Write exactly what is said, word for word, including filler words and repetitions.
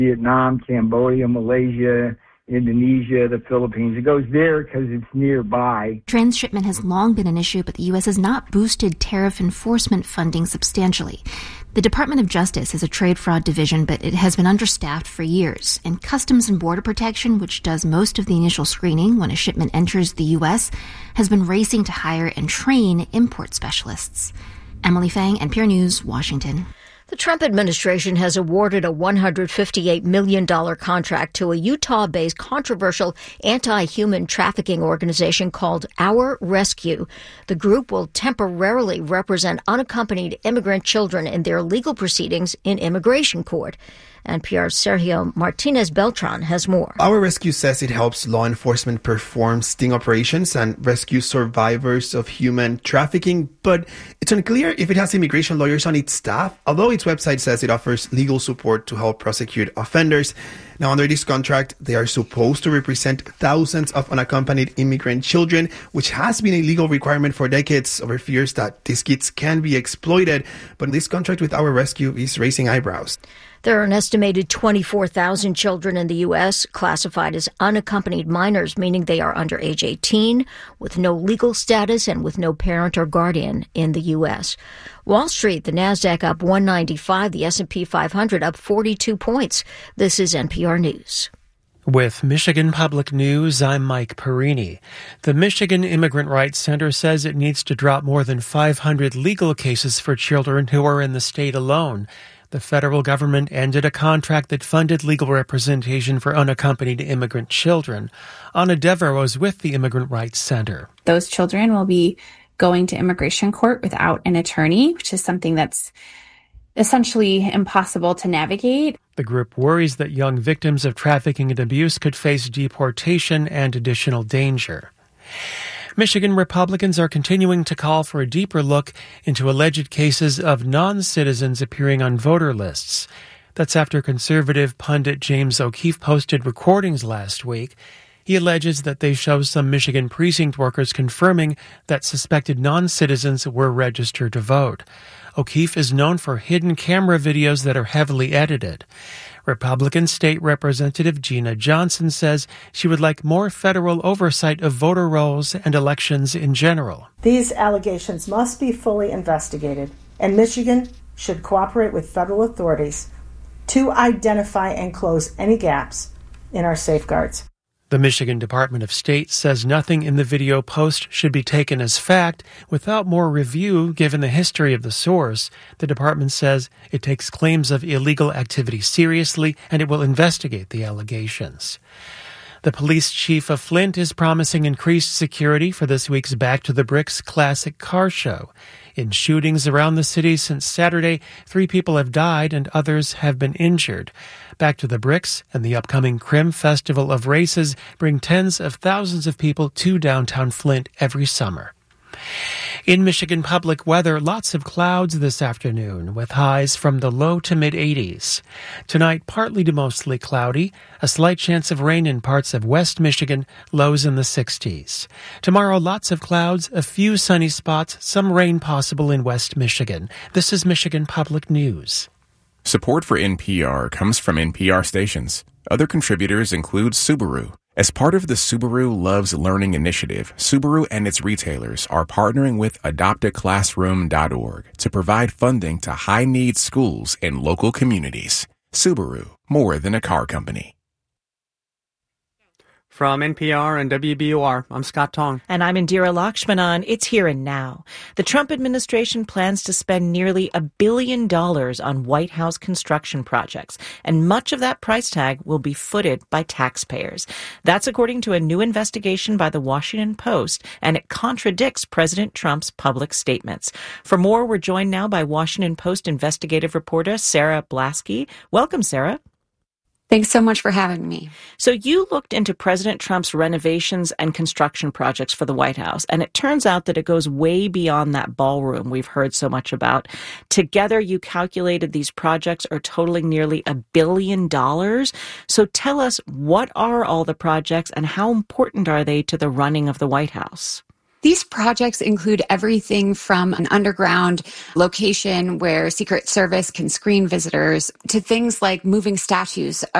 Vietnam, Cambodia, Malaysia, Indonesia, the Philippines. It goes there because it's nearby. Transshipment has long been an issue, but the U S has not boosted tariff enforcement funding substantially. The Department of Justice has a trade fraud division, but it has been understaffed for years. And Customs and Border Protection, which does most of the initial screening when a shipment enters the U S, has been racing to hire and train import specialists. Emily Fang, N P R News, Washington. The Trump administration has awarded a one hundred fifty-eight million dollars contract to a Utah-based controversial anti-human trafficking organization called Our Rescue. The group will temporarily represent unaccompanied immigrant children in their legal proceedings in immigration court. N P R's Sergio Martinez-Beltran has more. Our Rescue says it helps law enforcement perform sting operations and rescue survivors of human trafficking, but it's unclear if it has immigration lawyers on its staff, although its website says it offers legal support to help prosecute offenders. Now, under this contract, they are supposed to represent thousands of unaccompanied immigrant children, which has been a legal requirement for decades over fears that these kids can be exploited. But this contract with Our Rescue is raising eyebrows. There are an estimated twenty-four thousand children in the U S classified as unaccompanied minors, meaning they are under age eighteen, with no legal status and with no parent or guardian in the U S. Wall Street, the Nasdaq up one ninety-five, the S and P five hundred up forty-two points. This is N P R News. With Michigan Public News, I'm Mike Perini. The Michigan Immigrant Rights Center says it needs to drop more than five hundred legal cases for children who are in the state alone. The federal government ended a contract that funded legal representation for unaccompanied immigrant children. Anna Dever was with the Immigrant Rights Center. Those children will be going to immigration court without an attorney, which is something that's essentially impossible to navigate. The group worries that young victims of trafficking and abuse could face deportation and additional danger. Michigan Republicans are continuing to call for a deeper look into alleged cases of non-citizens appearing on voter lists. That's after conservative pundit James O'Keefe posted recordings last week. He alleges that they show some Michigan precinct workers confirming that suspected non-citizens were registered to vote. O'Keefe is known for hidden camera videos that are heavily edited. Republican State Representative Gina Johnson says she would like more federal oversight of voter rolls and elections in general. These allegations must be fully investigated, and Michigan should cooperate with federal authorities to identify and close any gaps in our safeguards. The Michigan Department of State says nothing in the video post should be taken as fact without more review given the history of the source. The department says it takes claims of illegal activity seriously and it will investigate the allegations. The police chief of Flint is promising increased security for this week's Back to the Bricks Classic Car Show. In shootings around the city since Saturday, three people have died and others have been injured. Back to the Bricks and the upcoming Crim Festival of Races bring tens of thousands of people to downtown Flint every summer. In Michigan public weather, lots of clouds this afternoon with highs from the low to mid-eighties. Tonight, partly to mostly cloudy, a slight chance of rain in parts of West Michigan, lows in the sixties. Tomorrow, lots of clouds, a few sunny spots, some rain possible in West Michigan. This is Michigan Public News. Support for N P R comes from N P R stations. Other contributors include Subaru. As part of the Subaru Loves Learning initiative, Subaru and its retailers are partnering with adopt a classroom dot org to provide funding to high-need schools in local communities. Subaru, more than a car company. From N P R and W B U R, I'm Scott Tong. And I'm Indira Lakshmanan. It's Here and Now. The Trump administration plans to spend nearly a billion dollars on White House construction projects, and much of that price tag will be footed by taxpayers. That's according to a new investigation by the Washington Post, and it contradicts President Trump's public statements. For more, we're joined now by Washington Post investigative reporter Sarah Blasky. Welcome, Sarah. Thanks so much for having me. So you looked into President Trump's renovations and construction projects for the White House, and it turns out that it goes way beyond that ballroom we've heard so much about. Together, you calculated these projects are totaling nearly a billion dollars. So tell us, what are all the projects and how important are they to the running of the White House? These projects include everything from an underground location where Secret Service can screen visitors to things like moving statues